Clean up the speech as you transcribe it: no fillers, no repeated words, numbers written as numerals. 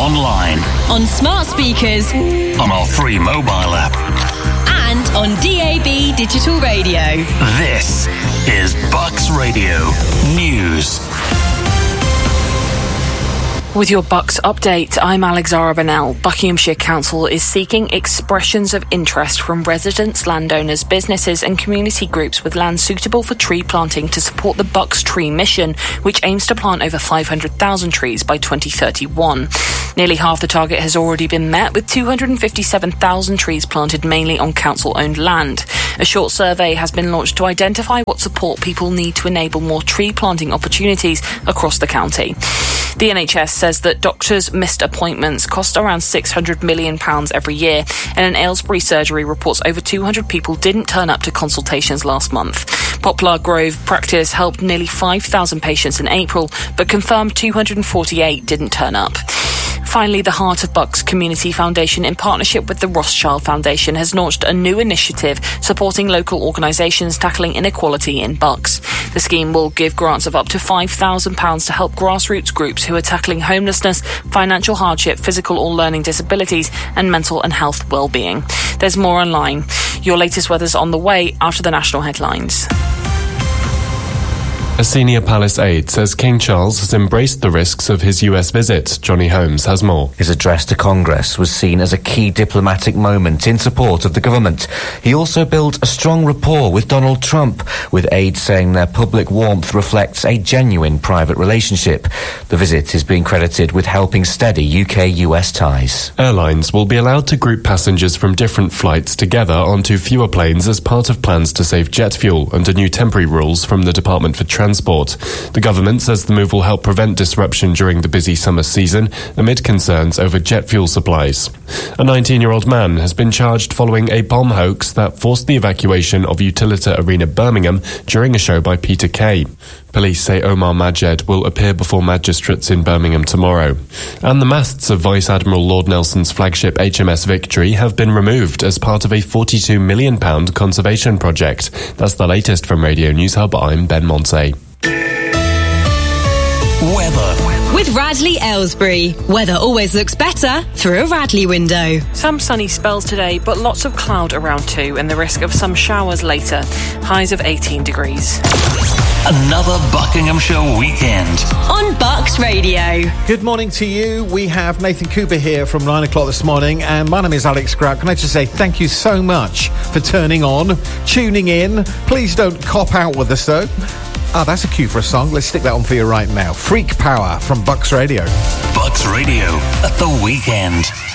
online, on smart speakers, on our free mobile app, and on DAB digital radio. This is Bucks Radio News. With your Bucks update, I'm Alexandra Bennell. Buckinghamshire Council is seeking expressions of interest from residents, landowners, businesses and community groups with land suitable for tree planting to support the Bucks Tree Mission, which aims to plant over 500,000 trees by 2031. Nearly half the target has already been met, with 257,000 trees planted mainly on council-owned land. A short survey has been launched to identify what support people need to enable more tree planting opportunities across the county. The NHS says that doctors' missed appointments cost around £600 million every year, and an Aylesbury surgery reports over 200 people didn't turn up to consultations last month. Poplar Grove practice helped nearly 5,000 patients in April, but confirmed 248 didn't turn up. Finally, the Heart of Bucks Community Foundation, in partnership with the Rothschild Foundation, has launched a new initiative supporting local organisations tackling inequality in Bucks. The scheme will give grants of up to £5,000 to help grassroots groups who are tackling homelessness, financial hardship, physical or learning disabilities and mental and health well-being. There's more online. Your latest weather's on the way after the national headlines. A senior palace aide says King Charles has embraced the risks of his US visit. Johnny Holmes has more. His address to Congress was seen as a key diplomatic moment in support of the government. He also built a strong rapport with Donald Trump, with aides saying their public warmth reflects a genuine private relationship. The visit is being credited with helping steady UK-US ties. Airlines will be allowed to group passengers from different flights together onto fewer planes as part of plans to save jet fuel under new temporary rules from the Department for Transport. The government says the move will help prevent disruption during the busy summer season amid concerns over jet fuel supplies. A 19-year-old man has been charged following a bomb hoax that forced the evacuation of Utilita Arena Birmingham during a show by Peter Kay. Police say Omar Majed will appear before magistrates in Birmingham tomorrow. And the masts of Vice Admiral Lord Nelson's flagship HMS Victory have been removed as part of a £42 million conservation project. That's the latest from Radio News Hub. I'm Ben Monte. Weather. With Radley Aylesbury, weather always looks better through a Radley window. Some sunny spells today, but lots of cloud around too, and the risk of some showers later. Highs of 18 degrees. Another Buckinghamshire weekend on Bucks Radio. Good morning to you. We have Nathan Cooper here from 9 o'clock this morning, and my name is Alex Scrap. Can I just say thank you so much for tuning on, tuning in. Please don't cop out with us though. That's a cue for a song. Let's stick that on for you right now. Freak Power from Bucks Radio. Bucks Radio at the weekend.